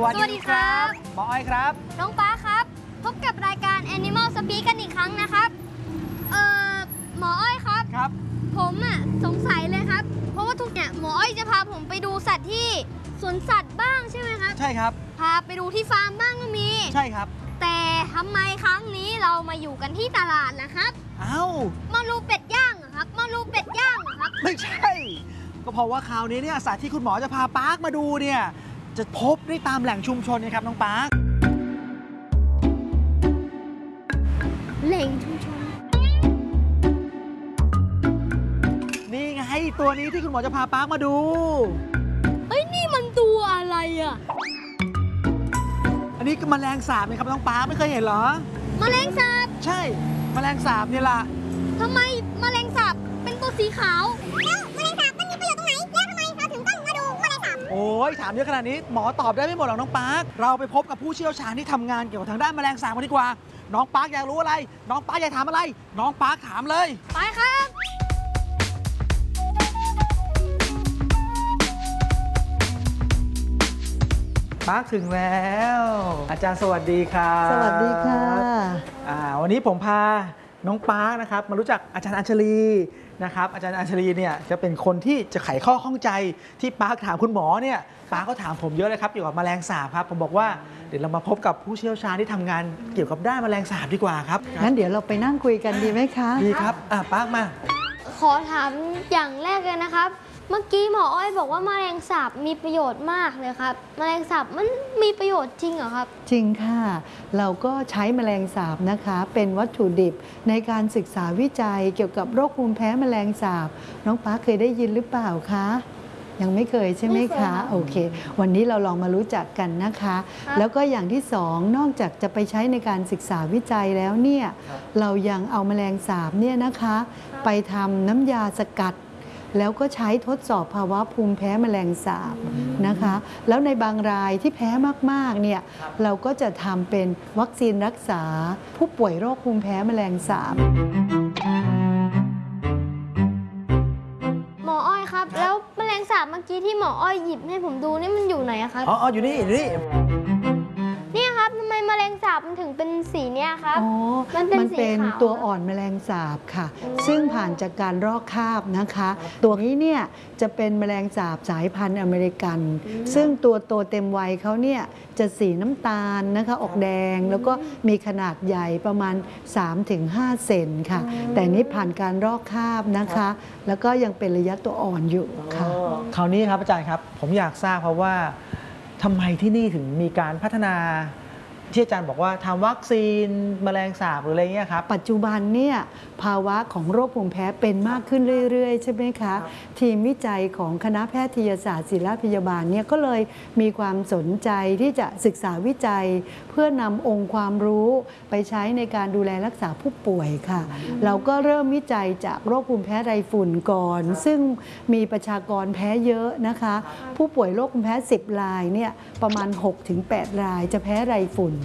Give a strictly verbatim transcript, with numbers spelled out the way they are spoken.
วัสดีครับหมออ้อยครับน้องป้าครับพบกับรายการ Animal Speak กันอีกครั้งนะครับเอ่อหมออ้อยครับครับผมอ่ะสงสัยเลยครับเพราะว่าทุกเนี่ยหมออ้อยจะพาผมไปดูสัตว์ที่สวนสัตว์บ้างใช่ไหมครับใช่ครับพาไปดูที่ฟาร์มบ้างก็มีใช่ครับแต่ทำไมครั้งนี้เรามาอยู่กันที่ตลาดล่ะครับเอ้ามารูเป็ดย่างเหรอครับมารูเป็ดย่างเหรอครับไม่ใช่ก็เพราะว่าคราวนี้เนี่ยสัตว์ที่คุณหมอจะพาปาร์คมาดูเนี่ยจะพบได้ตามแหล่งชุมชนนะครับน้องปาร์คแหล่งชุมชนนี่ไงตัวนี้ที่คุณหมอจะพาปาร์คมาดูเฮ้ยนี่มันตัวอะไรอ่ะอันนี้ก็แมลงสาบนะครับน้องปาร์คไม่เคยเห็นเหรอแมลงสาบใช่แมลงสาบเนี่ยล่ะทำไมแมลงสาบเป็นตัวสีขาวแล้วแมลงสาบมันมีประโยชน์ตรงไหนแล้วทำไมเราถึงต้องมาดูแมลงสาบโอ้ยถามเยอะขนาดนี้หมอตอบได้ไม่หมดหรอกน้องปาร์คเราไปพบกับผู้เชี่ยวชาญที่ทำงานเกี่ยวกับทางด้านแมลงสาบกันดีกว่าน้องปาร์คอยากรู้อะไรน้องปาร์คอยากถามอะไรน้องปาร์คถามเลยไปครับปาร์คถึงแล้วอาจารย์สวัสดีครับสวัสดีค่ะอ่าวันนี้ผมพาน้องปาร์คนะครับมารู้จักอาจารย์อัญชลีนะครับอาจารย์อัญชลีเนี่ยจะเป็นคนที่จะไขข้อข้องใจที่ปาร์คถามคุณหมอเนี่ยปาร์คก็ถามผมเยอะเลยครับเกี่ยวกับแมลงสาบครับผมบอกว่าเดี๋ยวเรามาพบกับผู้เชี่ยวชาญที่ทำงานเกี่ยวกับด้านแมลงสาบดีกว่าครับงั้นเดี๋ยวเราไปนั่งคุยกันดีไหมคะดีครับอ่าปาร์คมาขอถามอย่างแรกเลยนะครับเมื่อกี้หมออ้อยบอกว่าแมลงสาบมีประโยชน์มากเลยครับแมลงสาบมันมีประโยชน์จริงเหรอครับจริงค่ะเราก็ใช้แมลงสาบนะคะเป็นวัตถุดิบในการศึกษาวิจัยเกี่ยวกับโรคภูมิแพ้แมลงสาบน้องป้าเคยได้ยินหรือเปล่าคะยังไม่เคยใช่ไหมคะโอเควันนี้เราลองมารู้จักกันนะคะแล้วก็อย่างที่สองนอกจากจะไปใช้ในการศึกษาวิจัยแล้วเนี่ยเรายังเอาแมลงสาบเนี่ยนะคะไปทำน้ำยาสกัดแล้วก็ใช้ทดสอบภาวะภูมิแพ้แมลงสาบนะคะแล้วในบางรายที่แพ้มากๆเนี่ยเราก็จะทำเป็นวัคซีนรักษาผู้ป่วยโรคภูมิแพ้แมลงสาบหมออ้อยครับแล้วแมลงสาบเมื่อกี้ที่หมออ้อยหยิบให้ผมดูนี่มันอยู่ไหนครับอ๋ออยู่นี่อยู่นี่นี่ครับทำไมแมลงสาบมันถึงเป็นสีเนี้ยครับอ๋อมันเป็นเป็นตัวอ่อนแมลงสาบค่ะซึ่งผ่านจากการรอกคาบนะคะตัวนี้เนี่ยจะเป็นแมลงสาบสายพันธุ์อเมริกันซึ่งตัวโตเต็มวัยเขาเนี่ยจะสีน้ำตาลนะคะออกแดงแล้วก็มีขนาดใหญ่ประมาณ สามถึงห้า เซนค่ะแต่นี้ผ่านการรอกคาบนะคะแล้วก็ยังเป็นระยะตัวอ่อนอยู่ค่ะคราวนี้ครับอาจารย์ครับผมอยากทราบเพราะว่าทำไมที่นี่ถึงมีการพัฒนาที่อาจารย์บอกว่าทำวัคซีนแมลงสาบหรืออะไรเงี้ยครับปัจจุบันเนี่ยภาวะของโรคภูมิแพ้เป็นมากขึ้นเรื่อยๆใช่ไหมคะทีมวิจัยของคณะแพทยศาสตร์ศิริราชพยาบาลเนี่ยก็เลยมีความสนใจที่จะศึกษาวิจัยเพื่อนำองค์ความรู้ไปใช้ในการดูแลรักษาผู้ป่วยค่ะเราก็เริ่มวิจัยจากโรคภูมิแพ้ไรฝุ่นก่อนซึ่งมีประชากรแพ้เยอะนะคะผู้ป่วยโรคภูมิแพ้สิบรายเนี่ยประมาณ หกถึงแปด รายจะแพ้ไรฝุ่น